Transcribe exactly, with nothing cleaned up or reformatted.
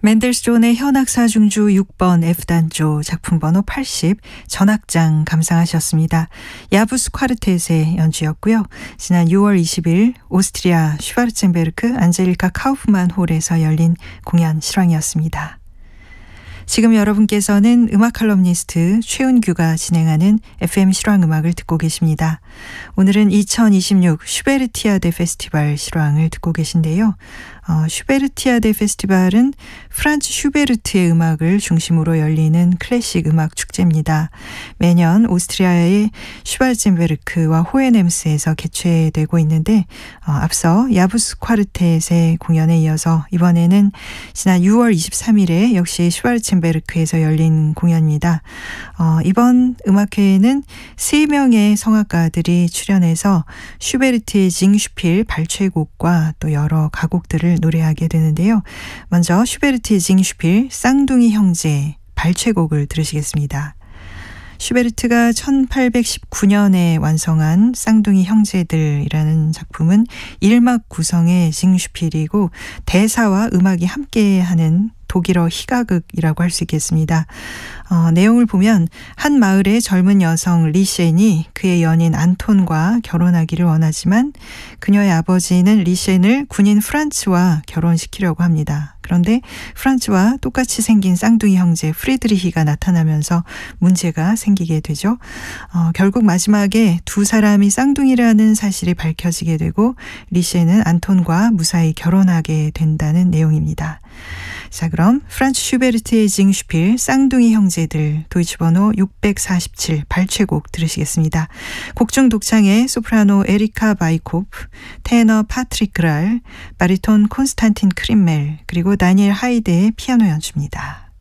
맨델스존의 현악사중주 육 번 F단조 작품 번호 팔십 전악장 감상하셨습니다. 야부스 콰르텟의 연주였고요. 지난 유월 이십일 오스트리아 슈바르첸베르크 안젤리카 카우프만 홀에서 열린 공연 실황이었습니다. 지금 여러분께서는 음악 칼럼니스트 최은규가 진행하는 에프엠 실황음악을 듣고 계십니다. 오늘은 이천이십육 슈베르티아데 페스티벌 실황을 듣고 계신데요. 어, 슈베르티아데 페스티벌은 프란츠 슈베르트의 음악을 중심으로 열리는 클래식 음악 축제입니다. 매년 오스트리아의 슈바르첸베르크와 호헤넴스에서 개최되고 있는데 어, 앞서 야부스 콰르텟의 공연에 이어서 이번에는 지난 유월 이십삼일에 역시 슈바르첸베르크에서 열린 공연입니다. 어, 이번 음악회에는 세 명의 성악가들이 출연해서 슈베르트의 징슈필 발췌곡과 또 여러 가곡들을 노래하게 되는데요. 먼저 슈베르트의 징슈필 쌍둥이 형제 발췌곡을 들으시겠습니다. 슈베르트가 천팔백십구년에 완성한 쌍둥이 형제들이라는 작품은 일막 구성의 징슈필이고 대사와 음악이 함께하는 독일어 희가극이라고 할 수 있겠습니다. 어, 내용을 보면 한 마을의 젊은 여성 리셴이 그의 연인 안톤과 결혼하기를 원하지만 그녀의 아버지는 리셴을 군인 프란츠와 결혼시키려고 합니다. 그런데 프란츠와 똑같이 생긴 쌍둥이 형제 프리드리히가 나타나면서 문제가 생기게 되죠. 어, 결국 마지막에 두 사람이 쌍둥이라는 사실이 밝혀지게 되고 리셴은 안톤과 무사히 결혼하게 된다는 내용입니다. 자, 그럼 프란츠 슈베르트의 징슈필 쌍둥이 형제들 도이치 번호 육백사십칠 발췌곡 들으시겠습니다. 곡중 독창의 소프라노 에리카 바이코프, 테너 파트릭 그랄, 바리톤 콘스탄틴 크림멜, 그리고 다니엘 하이데의 피아노 연주입니다.